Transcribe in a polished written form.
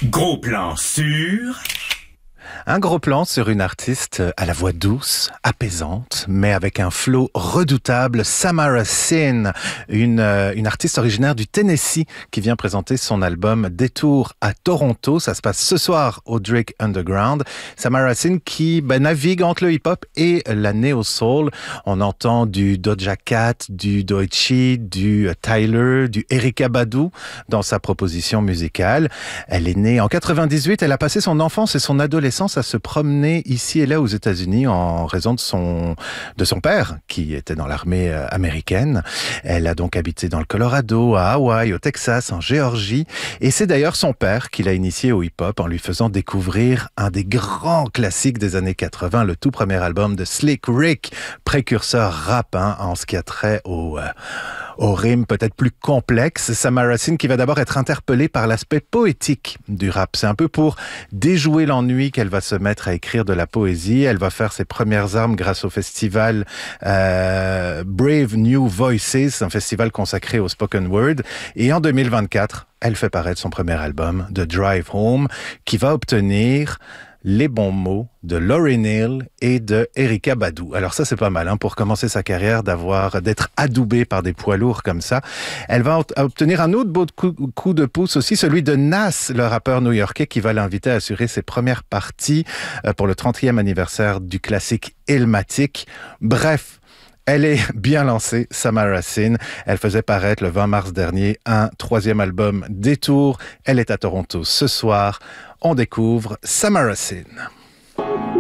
Gros plan sur... Un gros plan sur une artiste à la voix douce, apaisante, mais avec un flow redoutable, Samara Sin, une artiste originaire du Tennessee qui vient présenter son album Détour à Toronto. Ça se passe ce soir au Drake Underground. Samara Sin qui navigue entre le hip-hop et la neo-soul. On entend du Doja Cat, du Doechii, du Tyler, du Erykah Badu dans sa proposition musicale. Elle est née en 98, elle a passé son enfance et son adolescence à se promener ici et là aux États-Unis en raison de son père qui était dans l'armée américaine. Elle a donc habité dans le Colorado, à Hawaï, au Texas, en Géorgie. Et c'est d'ailleurs son père qui l'a initiée au hip-hop en lui faisant découvrir un des grands classiques des années 80, le tout premier album de Slick Rick, précurseur rap en ce qui a trait aux rimes peut-être plus complexes. Samara Sin qui va d'abord être interpellée par l'aspect poétique du rap. C'est un peu pour déjouer l'ennui qu'elle va se mettre à écrire de la poésie. Elle va faire ses premières armes grâce au festival Brave New Voices, un festival consacré au spoken word. Et en 2024, elle fait paraître son premier album, The Drive Home, qui va obtenir les bons mots de Lauryn Hill et de Erykah Badu. Alors ça, c'est pas mal pour commencer sa carrière d'être adoubée par des poids lourds comme ça. Elle va obtenir un autre beau coup de pouce aussi, celui de Nas, le rappeur new-yorkais qui va l'inviter à assurer ses premières parties pour le 30e anniversaire du classique Illmatic. Bref, elle est bien lancée, Samara Sin. Elle faisait paraître le 20 mars dernier un troisième album, Détour. Elle est à Toronto ce soir. On découvre Samara Sin.